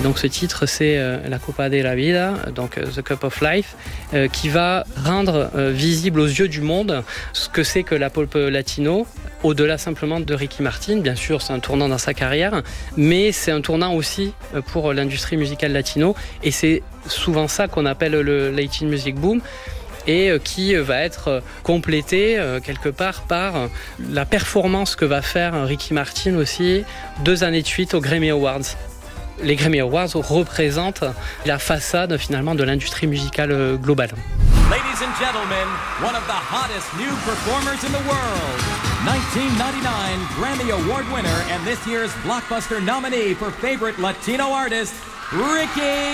donc ce titre, c'est La Copa de la Vida, donc The Cup of Life, qui va rendre visible aux yeux du monde ce que c'est que la pop latino, au-delà simplement de Ricky Martin. Bien sûr, c'est un tournant dans sa carrière, mais c'est un tournant aussi pour l'industrie musicale latino, et c'est souvent ça qu'on appelle le Latin Music Boom, et qui va être complété quelque part par la performance que va faire Ricky Martin aussi 2 années de suite aux Grammy Awards. Les Grammy Awards représentent la façade finalement de l'industrie musicale globale. Ladies and gentlemen, one of the hottest new performers in the world, 1999 Grammy Award winner and this year's Blockbuster nominee for Favorite Latino Artist, Ricky